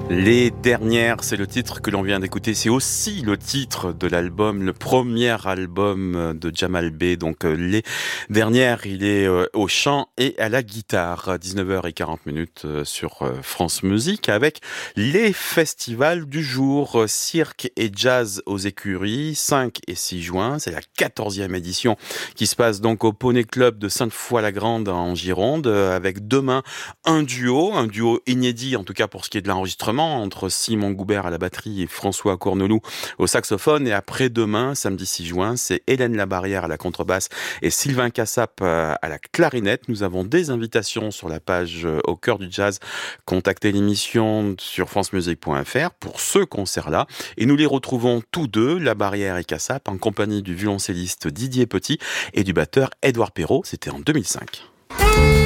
Les dernières, c'est le titre que l'on vient d'écouter. C'est aussi le titre de l'album, le premier album de Jamal Bey. Donc les dernières, il est au chant et à la guitare. 19h40 sur France Musique avec les festivals du jour. Cirque et jazz aux écuries, 5 et 6 juin. C'est la 14e édition qui se passe donc au Poney Club de Sainte-Foy-la-Grande en Gironde. Avec demain un duo inédit en tout cas pour ce qui est de l'enregistrement, entre Simon Goubert à la batterie et François Corneloup au saxophone. Et après-demain, samedi 6 juin, c'est Hélène Labarrière à la contrebasse et Sylvain Cassap à la clarinette. Nous avons des invitations sur la page Au cœur du jazz. Contactez l'émission sur francemusique.fr pour ce concert-là. Et nous les retrouvons tous deux, Labarrière et Cassap, en compagnie du violoncelliste Didier Petit et du batteur Édouard Perrault. C'était en 2005.